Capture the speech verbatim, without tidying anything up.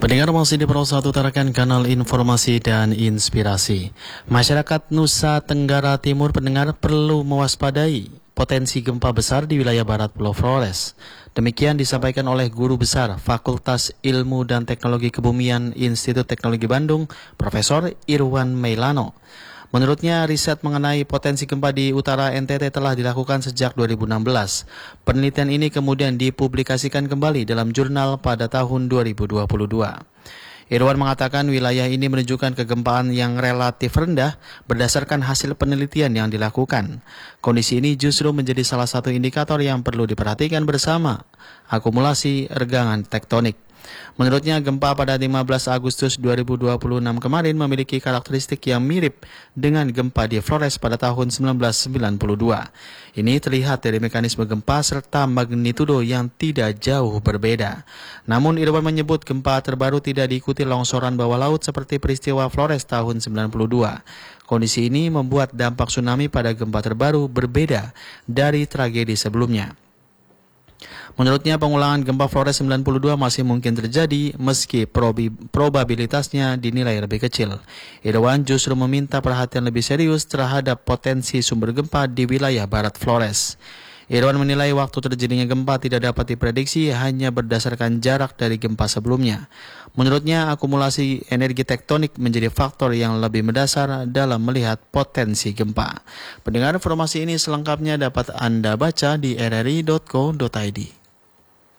Pendengar masih di Pro satu Tarakan Kanal Informasi dan Inspirasi. Masyarakat Nusa Tenggara Timur pendengar perlu mewaspadai potensi gempa besar di wilayah barat Pulau Flores. Demikian disampaikan oleh Guru Besar Fakultas Ilmu dan Teknologi Kebumian Institut Teknologi Bandung, Profesor Irwan Meilano. Menurutnya, riset mengenai potensi gempa di utara N T T telah dilakukan sejak dua ribu enam belas. Penelitian ini kemudian dipublikasikan kembali dalam jurnal pada tahun dua ribu dua puluh dua. Irwan mengatakan wilayah ini menunjukkan kegempaan yang relatif rendah berdasarkan hasil penelitian yang dilakukan. Kondisi ini justru menjadi salah satu indikator yang perlu diperhatikan bersama, akumulasi regangan tektonik. Menurutnya, gempa pada lima belas Agustus dua ribu dua puluh enam kemarin memiliki karakteristik yang mirip dengan gempa di Flores pada tahun seribu sembilan ratus sembilan puluh dua. Ini terlihat dari mekanisme gempa serta magnitudo yang tidak jauh berbeda. Namun, Irwan menyebut gempa terbaru tidak diikuti longsoran bawah laut seperti peristiwa Flores tahun sembilan puluh dua. Kondisi ini membuat dampak tsunami pada gempa terbaru berbeda dari tragedi sebelumnya. Menurutnya, pengulangan gempa Flores sembilan puluh dua masih mungkin terjadi meski probi, probabilitasnya dinilai lebih kecil. Irwan justru meminta perhatian lebih serius terhadap potensi sumber gempa di wilayah barat Flores. Irwan menilai waktu terjadinya gempa tidak dapat diprediksi hanya berdasarkan jarak dari gempa sebelumnya. Menurutnya, akumulasi energi tektonik menjadi faktor yang lebih mendasar dalam melihat potensi gempa. Pendengar, informasi ini selengkapnya dapat Anda baca di r r i dot co dot i d.